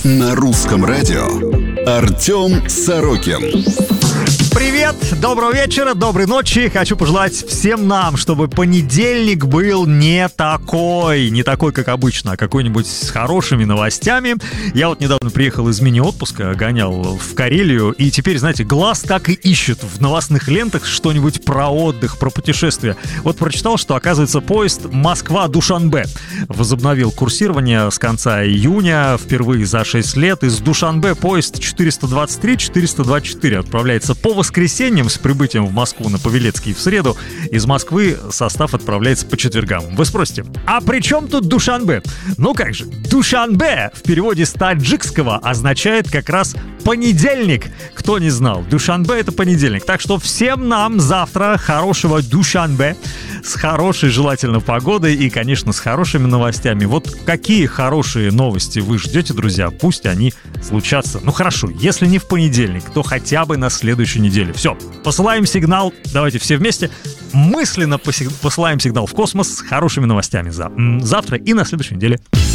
На русском радио Артем Сорокин. Привет, доброго вечера, доброй ночи. Хочу пожелать всем нам, чтобы понедельник был не такой, как обычно, а какой-нибудь с хорошими новостями. Я вот недавно приехал из мини-отпуска, гонял в Карелию, и теперь, знаете, глаз так и ищет в новостных лентах что-нибудь про отдых, про путешествия. Вот прочитал, что, оказывается, поезд Москва-Душанбе возобновил курсирование с конца июня, впервые за 6 лет. Из Душанбе поезд 423-424 отправляется по воскресеньям с прибытием в Москву на Павелецкий в среду. Из Москвы состав отправляется по четвергам. Вы спросите, а при чем тут Душанбе? Ну как же, Душанбе в переводе с таджикского означает как раз понедельник. Кто не знал, Душанбе — это понедельник. Так что всем нам завтра хорошего Душанбе с хорошей, желательно, погодой и, конечно, с хорошими новостями. Вот какие хорошие новости вы ждете, друзья? Пусть они случатся. Ну хорошо, если не в понедельник, то хотя бы на следующей неделе. Все, посылаем сигнал, давайте все вместе мысленно посылаем сигнал в космос с хорошими новостями завтра и на следующей неделе.